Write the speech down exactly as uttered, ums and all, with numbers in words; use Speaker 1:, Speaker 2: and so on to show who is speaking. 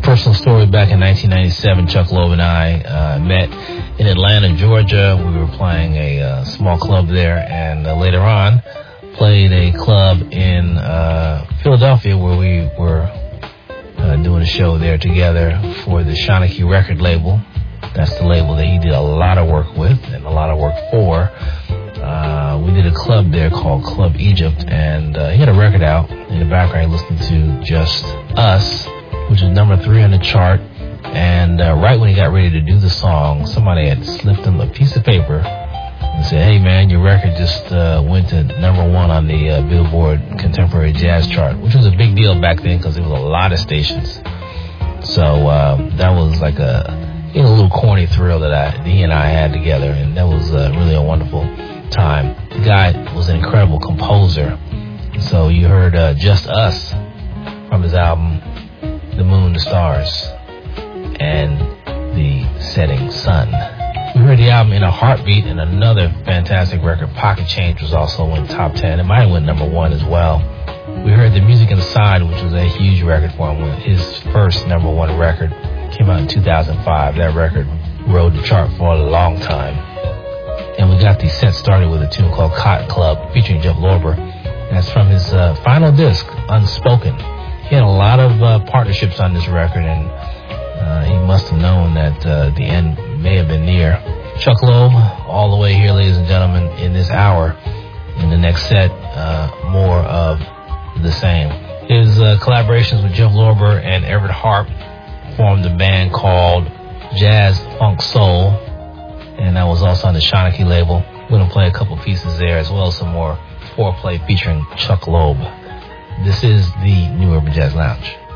Speaker 1: Personal story, back in nineteen ninety-seven, Chuck Loeb and I uh, met in Atlanta, Georgia. We were playing a uh, small club there, and uh, later on played a club in uh, Philadelphia where we were uh, doing a show there together for the Shawnee record label. That's the label that he did a lot of work with and a lot of work for. Uh, we did a club there called Club Egypt, and uh, he had a record out in the background listening to Just Us, which is number three on the chart. And uh, right when he got ready to do the song, somebody had slipped him a piece of paper and said, "Hey man, your record just uh, went to number one on the uh, Billboard Contemporary Jazz chart," which was a big deal back then because there was a lot of stations. So uh, that was like a, you know, a little corny thrill that I, he and I had together, and that was uh, really a wonderful time. The guy was an incredible composer. So you heard uh, Just Us from his album The Moon, the Stars, and the Setting Sun. We heard the album In a Heartbeat, and another fantastic record, Pocket Change, was also in top ten. It might have went number one as well. We heard The Music Inside, which was a huge record for him. His first number one record came out in two thousand five. That record rode the chart for a long time. And we got the set started with a tune called Cotton Club featuring Jeff Lorber. That's from his uh, final disc, Unspoken. He had a lot of uh, partnerships on this record, and uh, he must have known that uh, the end may have been near. Chuck Loeb, all the way here, ladies and gentlemen, in this hour. In the next set, uh, more of the same. His uh, collaborations with Jeff Lorber and Everett Harp formed a band called Jazz Funk Soul, and that was also on the Shawnee label. We're going to play a couple pieces there, as well as some more foreplay featuring Chuck Loeb. This is the New Urban Jazz Lounge.